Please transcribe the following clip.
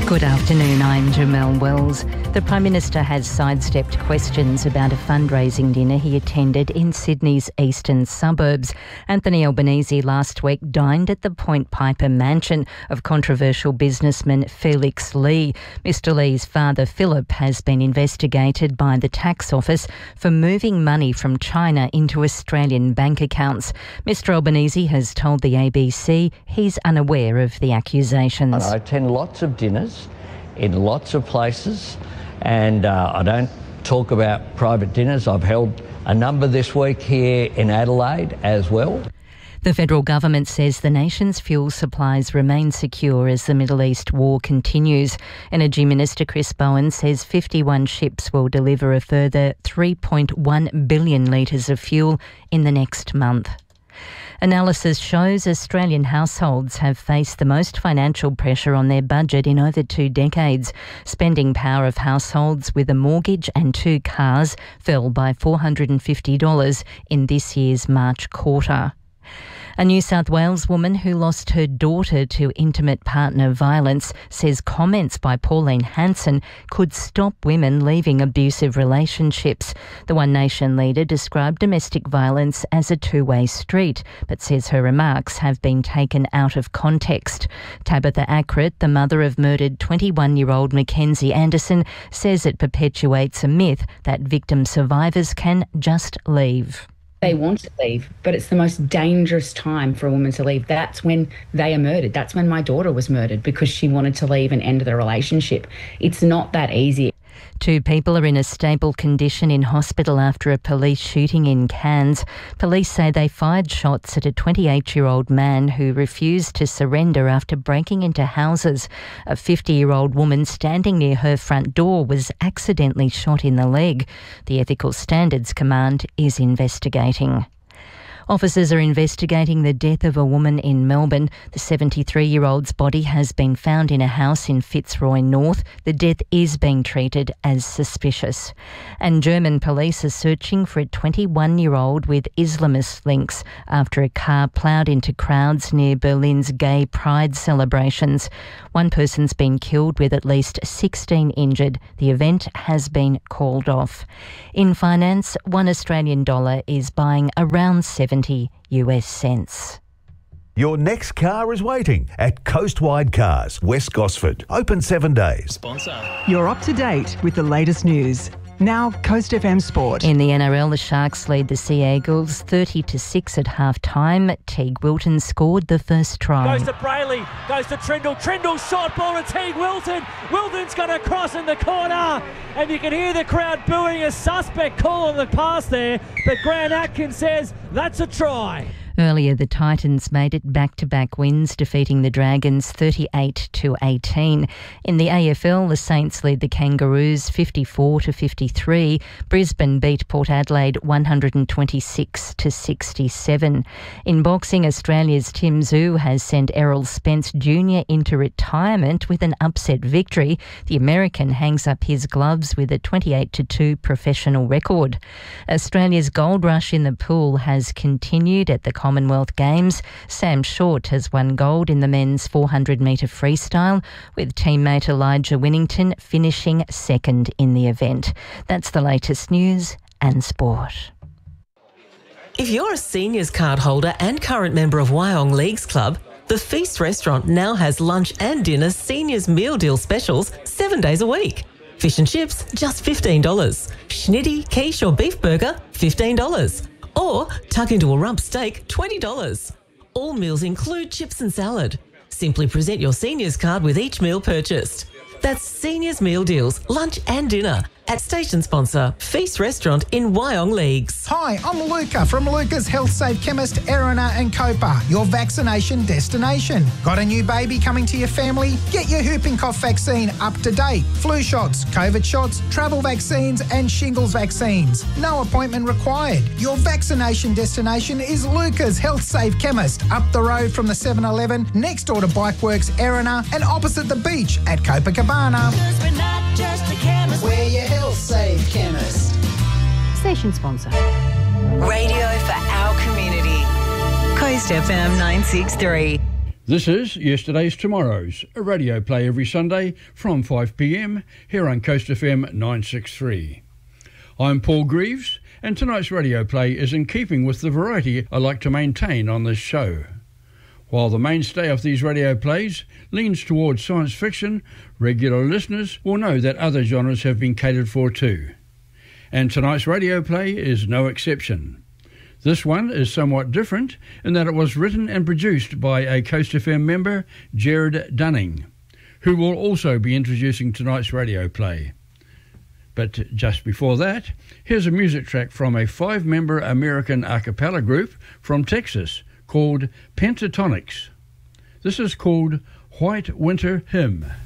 Good afternoon, I'm Jamelle Wells. The Prime Minister has sidestepped questions about a fundraising dinner he attended in Sydney's eastern suburbs. Anthony Albanese last week dined at the Point Piper mansion of controversial businessman Felix Lee. Mr Lee's father, Philip, has been investigated by the tax office for moving money from China into Australian bank accounts. Mr Albanese has told the ABC he's unaware of the accusations. I attend lots of dinners in lots of places, and I don't talk about private dinners. I've held a number this week here in Adelaide as well. The federal government says the nation's fuel supplies remain secure as the Middle East war continues. Energy Minister Chris Bowen says 51 ships will deliver a further 3.1 billion litres of fuel in the next month. Analysis shows Australian households have faced the most financial pressure on their budget in over 2 decades. Spending power of households with a mortgage and 2 cars fell by $450 in this year's March quarter. A New South Wales woman who lost her daughter to intimate partner violence says comments by Pauline Hanson could stop women leaving abusive relationships. The One Nation leader described domestic violence as a two-way street, but says her remarks have been taken out of context. Tabitha Ackritt, the mother of murdered 21-year-old Mackenzie Anderson, says it perpetuates a myth that victim survivors can just leave. They want to leave, but it's the most dangerous time for a woman to leave. That's when they are murdered. That's when my daughter was murdered because she wanted to leave and end the relationship. It's not that easy. 2 people are in a stable condition in hospital after a police shooting in Cairns. Police say they fired shots at a 28-year-old man who refused to surrender after breaking into houses. A 50-year-old woman standing near her front door was accidentally shot in the leg. The Ethical Standards Command is investigating. Officers are investigating the death of a woman in Melbourne. The 73-year-old's body has been found in a house in Fitzroy North. The death is being treated as suspicious. And German police are searching for a 21-year-old with Islamist links after a car ploughed into crowds near Berlin's gay pride celebrations. 1 person's been killed with at least 16 injured. The event has been called off. In finance, $1 Australian is buying around 70 US cents. Your next car is waiting at Coastwide Cars, West Gosford. Open 7 days. Sponsor. You're up to date with the latest news. Now, Coast FM Sport. In the NRL, the Sharks lead the Sea Eagles 30-6 at half-time. Teague Wilton scored the first try. Goes to Brayley, goes to Trindle. Trindle shot ball to Teague Wilton. Wilton's going to cross in the corner. And you can hear the crowd booing a suspect call on the pass there. But Grant Atkins says that's a try. Earlier, the Titans made it back-to-back wins, defeating the Dragons 38-18. In the AFL, the Saints lead the Kangaroos 54-53. Brisbane beat Port Adelaide 126-67. In boxing, Australia's Tim Tszyu has sent Errol Spence Jr. into retirement with an upset victory. The American hangs up his gloves with a 28-2 professional record. Australia's gold rush in the pool has continued at the Commonwealth Games. Sam Short has won gold in the men's 400-metre freestyle, with teammate Elijah Winnington finishing second in the event. That's the latest news and sport. If you're a seniors card holder and current member of Wyong Leagues Club, the Feast restaurant now has lunch and dinner seniors meal deal specials 7 days a week. Fish and chips, just $15. Schnitty, quiche or beef burger, $15. Or tuck into a rump steak, $20. All meals include chips and salad. Simply present your seniors card with each meal purchased. That's Seniors Meal Deals, lunch and dinner at station sponsor Feast Restaurant in Wyong Leagues. Hi, I'm Luca from Luca's Health Safe Chemist, Erina and Copa, your vaccination destination. Got a new baby coming to your family? Get your whooping cough vaccine up to date. Flu shots, COVID shots, travel vaccines and shingles vaccines. No appointment required. Your vaccination destination is Luca's Health Safe Chemist, up the road from the 7-Eleven, next door to Bikeworks Erina and opposite the beach at Copacabana. We're your Health Safe Chemist. Station sponsor. Radio for our community. Coast FM 963. This is Yesterday's Tomorrow's, a radio play every Sunday from 5 p.m. here on Coast FM 963. I'm Paul Greaves, and tonight's radio play is in keeping with the variety I like to maintain on this show. While the mainstay of these radio plays leans towards science fiction, regular listeners will know that other genres have been catered for too. And tonight's radio play is no exception. This one is somewhat different in that it was written and produced by a Coast FM member, Jared Dunning, who will also be introducing tonight's radio play. But just before that, here's a music track from a 5-member American a cappella group from Texas called Pentatonics. This is called White Winter Hymn.